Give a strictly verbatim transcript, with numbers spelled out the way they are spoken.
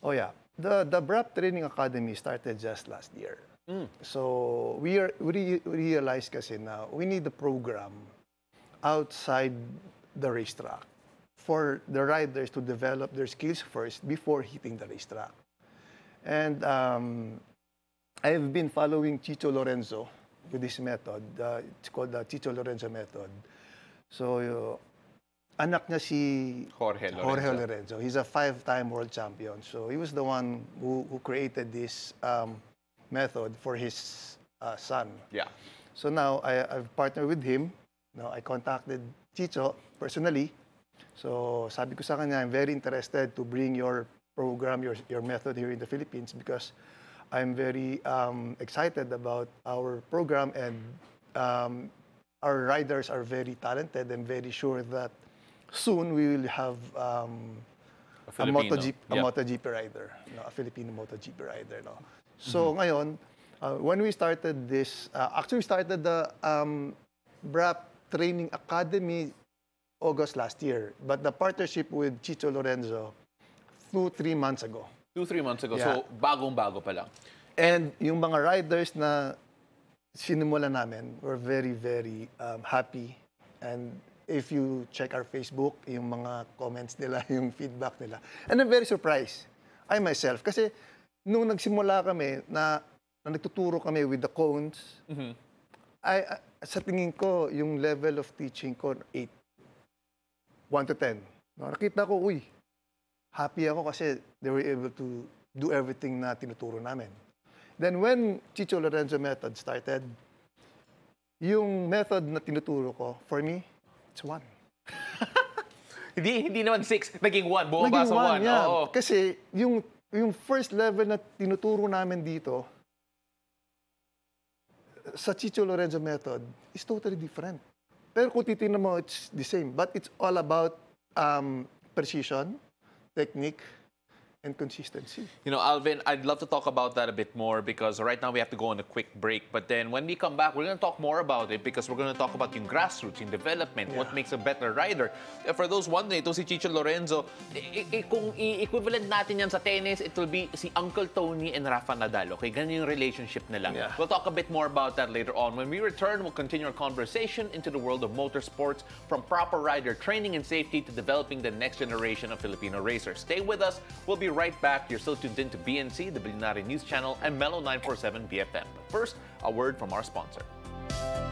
Oh yeah, the the B R A P Training Academy started just last year. So we are we re- realized kasi na we need a program outside the racetrack for the riders to develop their skills first before hitting the racetrack. And um, I've been following Chicho Lorenzo with this method. Uh, it's called the Chicho Lorenzo method. So uh, anak niya si Jorge Lorenzo. Jorge Lorenzo. He's a five-time world champion. So he was the one who, who created this um, method for his uh, son. Yeah. So now I, I've partnered with him. Now I contacted Chicho personally. So sabi ko sa kanya, I'm very interested to bring your program, your, your method here in the Philippines because I'm very um, excited about our program and um, our riders are very talented and very sure that soon we will have um, A a, Filipino. MotoGP, a Yeah. MotoGP rider, no, a Filipino MotoGP rider. No? So ngayon, uh, when we started this, uh, actually we started the um, B R A P Training Academy August last year, but the partnership with Chicho Lorenzo two, three months ago. Two, three months ago. Yeah. So, bagong-bago pa lang. And yung mga riders na sinimula namin were very, very um, happy. And if you check our Facebook, yung mga comments nila, yung feedback nila. And I'm very surprised. I myself. Kasi nung nagsimula kami, na, na nagtuturo kami with the cones, I, I- sa tingin ko, yung level of teaching ko, eight. one to ten. No, nakita ko, uy, happy ako kasi they were able to do everything na tinuturo namin. Then when Chicho Lorenzo method started, yung method na tinuturo ko, for me, it's one. Hindi hindi naman six, naging one. Bumaba Naging sa one. yeah. Oo. Kasi yung, yung first level na tinuturo namin dito, sa Chicho Lorenzo method, is totally different. Pero kung titignan mo, it's the same. But it's all about um, precision, technique, and consistency. You know, Alvin, I'd love to talk about that a bit more because right now we have to go on a quick break. But then when we come back, we're going to talk more about it because we're going to talk about yung grassroots, yung development, what Yeah. makes a better rider. Uh, For those wondering, ito si Chicho Lorenzo, i- i- kung i-equivalent natin yan sa tennis, it will be si Uncle Tony and Rafa Nadal. Okay, ganyan yung relationship nila. Yeah. We'll talk a bit more about that later on. When we return, we'll continue our conversation into the world of motorsports, from proper rider training and safety to developing the next generation of Filipino racers. Stay with us. We'll be right back. You're still tuned in to B N C, the Bilinari News Channel, and Mellow nine four seven B F M. But first, a word from our sponsor.